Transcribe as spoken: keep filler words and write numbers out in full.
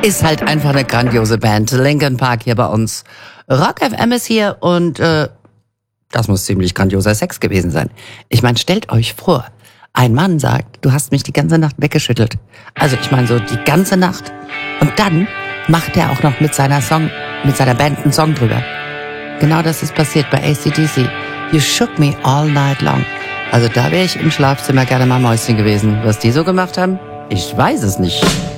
ist halt einfach eine grandiose Band. Linkin Park hier bei uns. Rock F M ist hier und äh, das muss ziemlich grandioser Sex gewesen sein. Ich meine, stellt euch vor, ein Mann sagt, du hast mich die ganze Nacht weggeschüttelt. Also ich meine so die ganze Nacht. Und dann macht er auch noch mit seiner Song, mit seiner Band einen Song drüber. Genau das ist passiert bei A C D C. You shook me all night long. Also da wäre ich im Schlafzimmer gerne mal Mäuschen gewesen. Was die so gemacht haben, ich weiß es nicht.